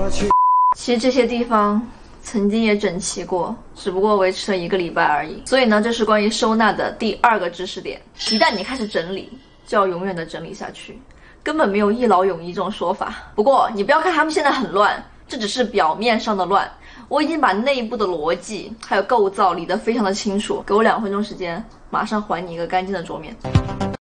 其实这些地方曾经也整齐过，只不过维持了1个礼拜而已。所以呢，这是关于收纳的第2个知识点。一旦你开始整理，就要永远的整理下去，根本没有一劳永逸这种说法。不过你不要看他们现在很乱，这只是表面上的乱，我已经把内部的逻辑还有构造理得非常的清楚。给我2分钟时间，马上还你一个干净的桌面。